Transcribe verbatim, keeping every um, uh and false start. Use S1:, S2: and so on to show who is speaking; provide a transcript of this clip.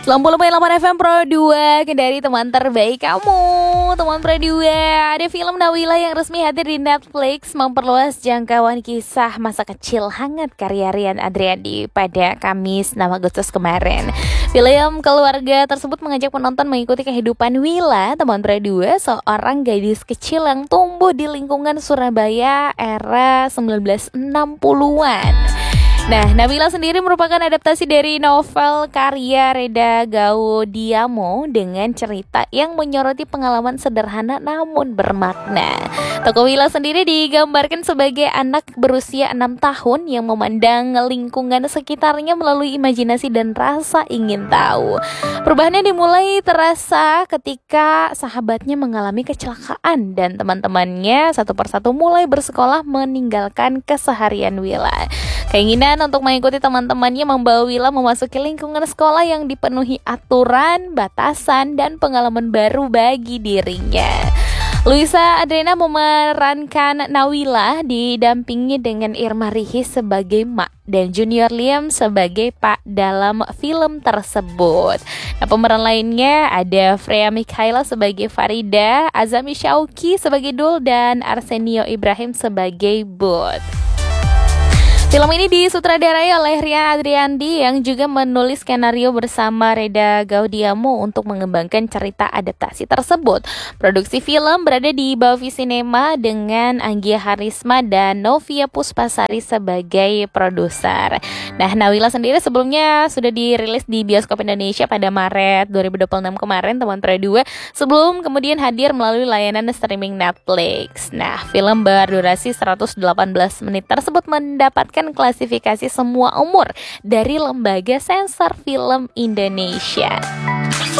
S1: sembilan puluh koma delapan F M Pro dua, Kendari teman terbaik kamu. Teman Pro dua, ada film Nawila yang resmi hadir di Netflix, memperluas jangkauan kisah masa kecil hangat karya Rian Adriandi pada Kamis enam Agustus kemarin. Film keluarga tersebut mengajak penonton mengikuti kehidupan Wila, teman Pro dua, seorang gadis kecil yang tumbuh di lingkungan Surabaya era sembilan belas enam puluhan. Nah, Nawila sendiri merupakan adaptasi dari novel karya Reda Gaudiamo dengan cerita yang menyoroti pengalaman sederhana namun bermakna. Tokoh Wila sendiri digambarkan sebagai anak berusia enam tahun yang memandang lingkungan sekitarnya melalui imajinasi dan rasa ingin tahu. Perubahannya dimulai terasa ketika sahabatnya mengalami kecelakaan dan teman-temannya satu persatu mulai bersekolah meninggalkan keseharian Wila. Keinginan untuk mengikuti teman-temannya membawa Wila memasuki lingkungan sekolah yang dipenuhi aturan, batasan, dan pengalaman baru bagi dirinya. Luisa Adrena memerankan Nawila didampingi dengan Irma Ricis sebagai Mak dan Junior Liam sebagai Pak dalam film tersebut. Nah, pemeran lainnya ada Freya Mikhaela sebagai Farida, Azami Syauki sebagai Dul, dan Arsenio Ibrahim sebagai Bud. Film ini disutradarai oleh Rian Adriandi yang juga menulis skenario bersama Reda Gaudiamo untuk mengembangkan cerita adaptasi tersebut. Produksi film berada di Bavi Cinema dengan Anggia Harisma dan Novia Puspasari sebagai produser. Nah, Nawila sendiri sebelumnya sudah dirilis di bioskop Indonesia pada Maret dua ribu dua puluh enam kemarin, teman Pro dua, sebelum kemudian hadir melalui layanan streaming Netflix. Nah, film berdurasi seratus delapan belas menit tersebut mendapatkan klasifikasi semua umur dari Lembaga Sensor Film Indonesia.